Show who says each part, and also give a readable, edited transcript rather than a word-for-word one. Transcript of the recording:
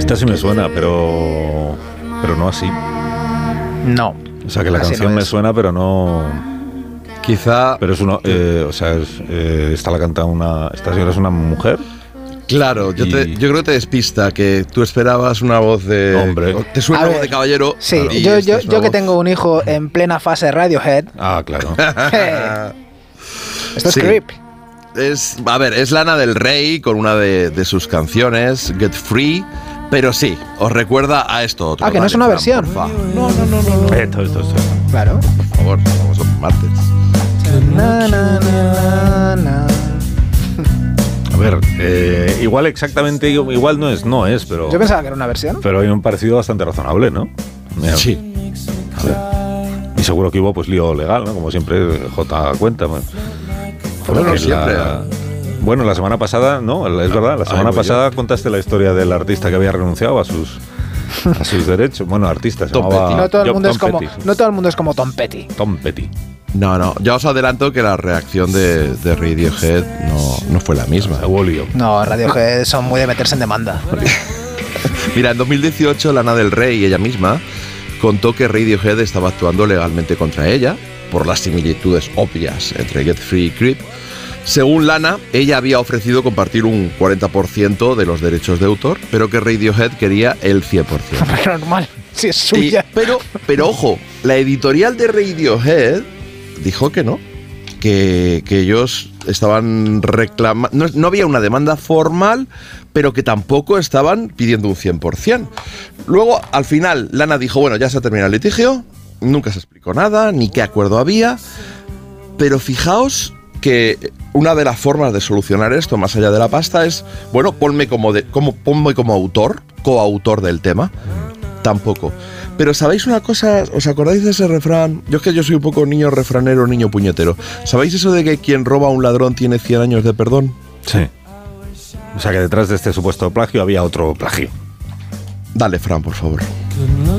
Speaker 1: Esta sí me suena, pero no así.
Speaker 2: No.
Speaker 1: O sea, que la canción me suena, pero no...
Speaker 3: Quizá...
Speaker 1: Pero es uno... o sea, esta la canta una... Esta señora es una mujer.
Speaker 3: Claro, yo creo que te despista, que tú esperabas una voz de...
Speaker 1: Hombre.
Speaker 3: Te suena una voz de caballero.
Speaker 2: Sí,
Speaker 3: claro,
Speaker 2: yo que tengo un hijo en plena fase Radiohead.
Speaker 1: Ah, claro.
Speaker 2: Esto es
Speaker 3: Sí.
Speaker 2: creep.
Speaker 3: Es Lana del Rey con una de sus canciones, Get Free, pero sí, os recuerda a esto otro.
Speaker 2: Ah, que no es una
Speaker 3: Fran,
Speaker 2: versión.
Speaker 3: porfa. No.
Speaker 1: Esto.
Speaker 2: Claro.
Speaker 3: Por favor, vamos a martes.
Speaker 2: Na, na, na, na.
Speaker 1: A ver, igual exactamente, igual no es, pero...
Speaker 2: Yo pensaba que era una versión.
Speaker 1: Pero hay un parecido bastante razonable, ¿no? Mira,
Speaker 3: Sí.
Speaker 1: a ver. Y seguro que hubo pues lío legal, ¿no? Como siempre, J cuenta. Bueno,
Speaker 3: Bueno, siempre.
Speaker 1: Bueno, la semana pasada, no, es verdad, la semana pasada contaste la historia del artista que había renunciado a sus derechos. Bueno, artista, se
Speaker 3: Tom
Speaker 1: llamaba...
Speaker 3: Petty.
Speaker 2: No todo el
Speaker 1: Tom
Speaker 2: mundo es como,
Speaker 1: Petty.
Speaker 2: no todo el mundo es como Tom Petty.
Speaker 1: Tom Petty.
Speaker 3: No, ya os adelanto que la reacción de Radiohead no fue la misma.
Speaker 1: Hubo lío.
Speaker 2: No, Radiohead son muy de meterse en demanda.
Speaker 3: Mira, en 2018 Lana del Rey, ella misma, contó que Radiohead estaba actuando legalmente contra ella por las similitudes obvias entre Get Free y Creep. Según Lana, ella había ofrecido compartir un 40% de los derechos de autor, pero que Radiohead quería el 100%.
Speaker 2: Normal, si es suya.
Speaker 3: Pero ojo, la editorial de Radiohead dijo que no, que ellos estaban reclamando, no había una demanda formal, pero que tampoco estaban pidiendo un 100%. Luego, al final, Lana dijo, bueno, ya se ha terminado el litigio, nunca se explicó nada, ni qué acuerdo había, pero fijaos que una de las formas de solucionar esto, más allá de la pasta, es, bueno, ponme como autor, coautor del tema. Tampoco. Pero ¿sabéis una cosa? ¿Os acordáis de ese refrán? Yo es que yo soy un poco niño refranero, niño puñetero. ¿Sabéis eso de que quien roba a un ladrón tiene 100 años de perdón?
Speaker 1: Sí. O sea que detrás de este supuesto plagio había otro plagio.
Speaker 3: Dale, Fran, por favor.